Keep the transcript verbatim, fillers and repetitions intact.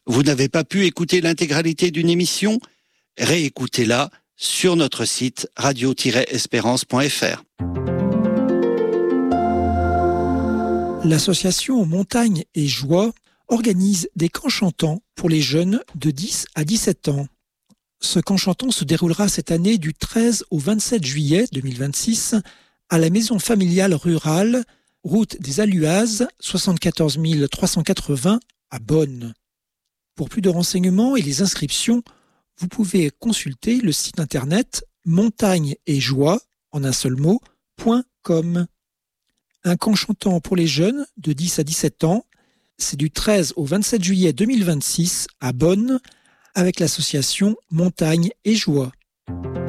Vous n'avez pas pu écouter l'intégralité d'une émission ? Réécoutez-la sur notre site radio tiret espérance point f r. L'association Montagne et Joie organise des camps chantants pour les jeunes de dix à dix-sept ans. Ce camp chantant se déroulera cette année du treize au vingt-sept juillet deux mille vingt-six à la maison familiale rurale, route des Aluazes, soixante-quatorze mille trois cent quatre-vingts à Bonn. Pour plus de renseignements et les inscriptions, vous pouvez consulter le site internet montagne et joie en un seul mot, .com. Un camp chantant pour les jeunes de dix à dix-sept ans, c'est du treize au vingt-sept juillet deux mille vingt-six à Bonn avec l'association Montagne et Joie.